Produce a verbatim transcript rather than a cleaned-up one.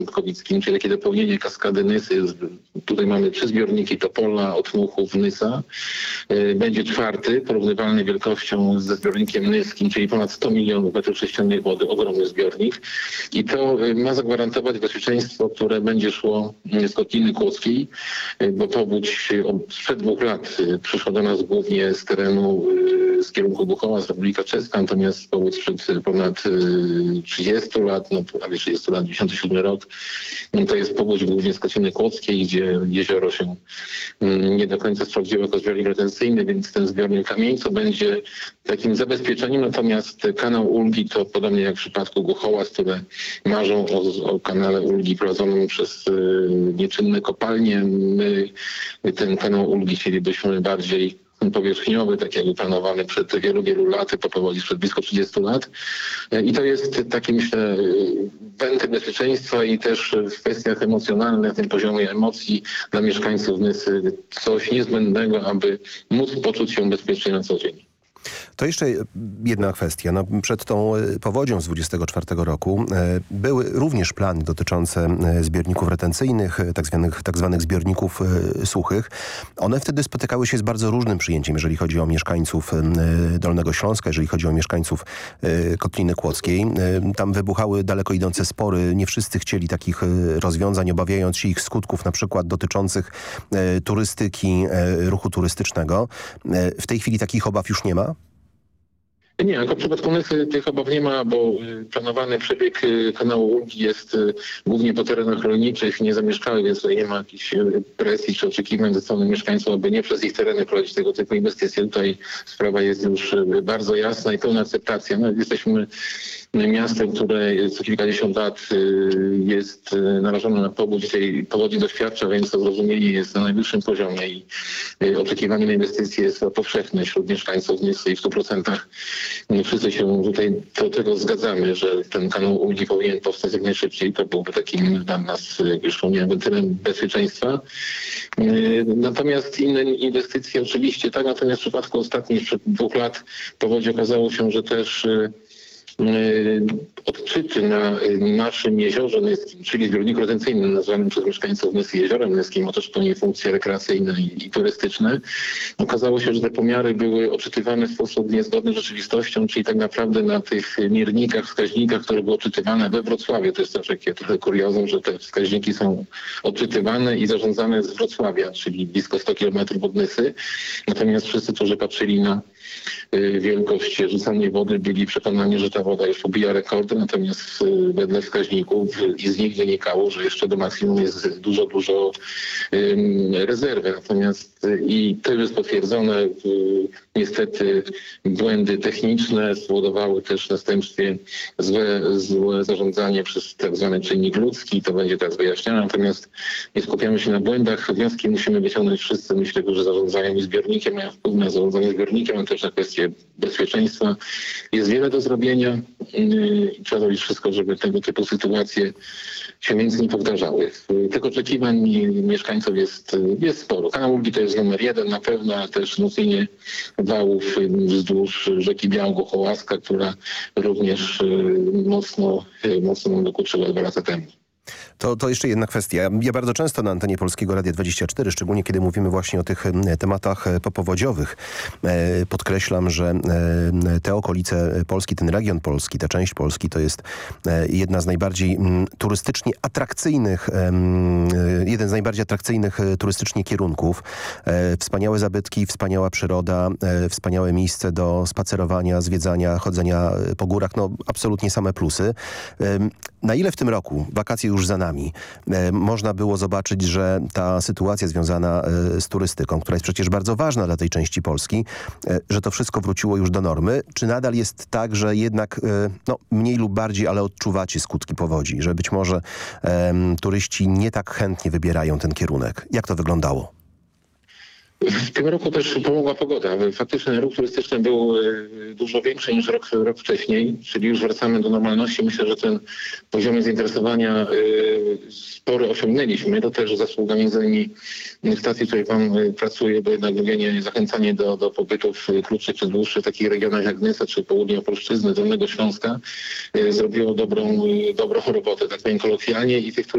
Kowickim, czyli takie dopełnienie kaskady Nysy. Tutaj mamy trzy zbiorniki Topola, Otmuchów, Nysa. Będzie czwarty, porównywalny wielkością ze zbiornikiem nyskim, czyli ponad sto milionów metrów sześciennych wody, ogromny zbiornik. I to ma zagwarantować bezpieczeństwo, które będzie szło z Kotliny Kłodzkiej, bo powódź sprzed dwóch lat przyszła do nas głównie z terenu, z kierunku Buchowa, z Republika Czeska, natomiast powódź sprzed ponad trzydziestu lat, no prawie trzydziestu lat, dziewięćdziesiąty siódmy rok, to jest powódź głównie z Kotliny Kłodzkiej, gdzie jezioro się nie do końca sprawdziło jako zbiornik retencyjny, więc ten zbiornik Kamieńco będzie takim zabezpieczeniem, natomiast kanał Ulgi to podobnie jak w przypadku Głuchołaz, które marzą o, o kanale Ulgi prowadzonym przez y, nieczynne kopalnie. My ten kanał Ulgi chcielibyśmy bardziej powierzchniowy, tak jakby planowany przed wielu, wielu laty, po powodzi przed blisko trzydziestu lat. I to jest taki, myślę, węgiel bezpieczeństwa i też w kwestiach emocjonalnych, na tym poziomie emocji dla mieszkańców Nysy coś niezbędnego, aby móc poczuć się bezpiecznie na co dzień. To jeszcze jedna kwestia. No, przed tą powodzią z dwudziestego czwartego roku e, były również plany dotyczące zbiorników retencyjnych, tak zwanych, tak zwanych zbiorników e, suchych. One wtedy spotykały się z bardzo różnym przyjęciem, jeżeli chodzi o mieszkańców e, Dolnego Śląska, jeżeli chodzi o mieszkańców e, Kotliny Kłodzkiej. E, tam wybuchały daleko idące spory. Nie wszyscy chcieli takich rozwiązań, obawiając się ich skutków, na przykład dotyczących e, turystyki, e, ruchu turystycznego. E, w tej chwili takich obaw już nie ma? Nie, jako w przypadku Nysy tych obaw nie ma, bo planowany przebieg kanału Ulgi jest głównie po terenach rolniczych, nie zamieszkałych, więc tutaj nie ma jakichś presji czy oczekiwań ze strony mieszkańców, aby nie przez ich tereny prowadzić tego typu inwestycje. Tutaj sprawa jest już bardzo jasna i pełna akceptacja. No, jesteśmy miastem, które co kilkadziesiąt lat jest narażone na powódź, tej powodzi doświadcza, więc to zrozumienie jest na najwyższym poziomie i oczekiwanie na inwestycje jest powszechne wśród mieszkańców Nysy i w stu procentach wszyscy się tutaj do tego zgadzamy, że ten kanał Ulgi powinien powstać jak najszybciej. To byłby takim dla nas, jak już wspomniałem, wentylem bezpieczeństwa. Natomiast inne inwestycje oczywiście tak, natomiast w przypadku ostatnich przed dwóch lat powodzi okazało się, że też odczyty na naszym jeziorze Nyskim, czyli zbiorniku retencyjnym nazwanym przez mieszkańców Nysy Jeziorem Nyskim, ma też pełnię funkcje rekreacyjne i, i turystyczne. Okazało się, że te pomiary były odczytywane w sposób niezgodny z rzeczywistością, czyli tak naprawdę na tych miernikach, wskaźnikach, które były odczytywane we Wrocławiu. To jest też takie trochę kuriozum, że te wskaźniki są odczytywane i zarządzane z Wrocławia, czyli blisko sto kilometrów od Nysy. Natomiast wszyscy, którzy patrzyli na wielkość rzucanej wody, byli przekonani, że ta woda już pobija rekordy, natomiast wedle wskaźników i z nich wynikało, że jeszcze do maksimum jest dużo, dużo um, rezerwy. Natomiast i to jest potwierdzone. Niestety błędy techniczne spowodowały też w następstwie złe, złe zarządzanie przez tak zwany czynnik ludzki. To będzie teraz wyjaśniane. Natomiast nie skupiamy się na błędach. Wnioski musimy wyciągnąć wszyscy. Myślę, że zarządzają i zbiornikiem, mają wpływ na zarządzanie zbiornikiem, ale też na kwestie bezpieczeństwa. Jest wiele do zrobienia i trzeba zrobić wszystko, żeby tego typu sytuacje się więcej nie powtarzały. Tych oczekiwań mieszkańców jest, jest sporo. Kanał Ulgi to jest numer jeden na pewno, ale też wzmocnienie wałów wzdłuż rzeki Białego-Hołaska, która również mocno, mocno nam dokuczyła dwa lata temu. To, to jeszcze jedna kwestia. Ja bardzo często na antenie Polskiego Radia dwadzieścia cztery, szczególnie kiedy mówimy właśnie o tych tematach popowodziowych, podkreślam, że te okolice Polski, ten region Polski, ta część Polski to jest jedna z najbardziej turystycznie atrakcyjnych, jeden z najbardziej atrakcyjnych turystycznie kierunków. Wspaniałe zabytki, wspaniała przyroda, wspaniałe miejsce do spacerowania, zwiedzania, chodzenia po górach. No absolutnie same plusy. Na ile w tym roku, wakacje już za nami, e, można było zobaczyć, że ta sytuacja związana e, z turystyką, która jest przecież bardzo ważna dla tej części Polski, e, że to wszystko wróciło już do normy? Czy nadal jest tak, że jednak e, no, mniej lub bardziej, ale odczuwacie skutki powodzi, że być może e, turyści nie tak chętnie wybierają ten kierunek? Jak to wyglądało? W tym roku też pomogła pogoda. Faktycznie ruch turystyczny był dużo większy niż rok, rok wcześniej, czyli już wracamy do normalności. Myślę, że ten poziom zainteresowania spory osiągnęliśmy. To też zasługa między innymi stacji, w której pan pracuje, bo jednak mówienie, zachęcanie do, do pobytów krótszych czy dłuższych w takich regionach jak Nysa czy południe Opolszczyzny, Dolnego Śląska zrobiło dobrą, dobrą robotę, tak powiem kolokwialnie, i tych